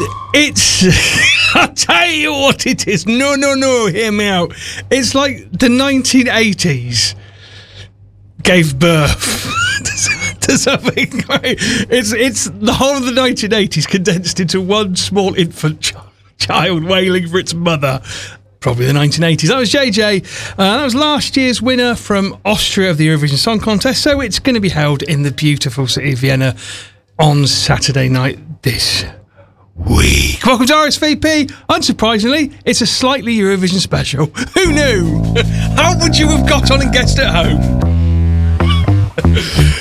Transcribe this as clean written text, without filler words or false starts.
It's, I'll tell you what it is. No, hear me out. It's like the 1980s gave birth to something great. It's the whole of the 1980s condensed into one small infant child wailing for its mother. Probably the 1980s. That was JJ. That was last year's winner from Austria of the Eurovision Song Contest. So it's going to be held in the beautiful city of Vienna on Saturday night this week. Welcome to RSVP. Unsurprisingly, it's a slightly Eurovision special. Who knew? How would you have got on and guessed at home?